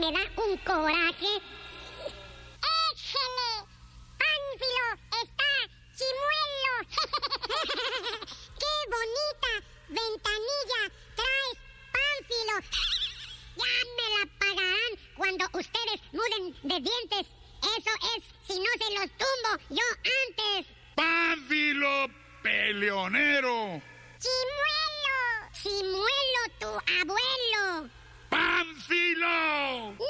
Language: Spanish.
me da un coraje. ¡Échele! ¡Pánfilo está chimuelo! ¡Qué bonita ventanilla traes, Pánfilo! ¡Ya me la pagarán cuando ustedes muden de dientes! Eso es, si no se los tumbo yo antes. ¡Pánfilo peleonero! ¡Chimuelo! ¡Chimuelo tu abuelo! ¡Pánfilo!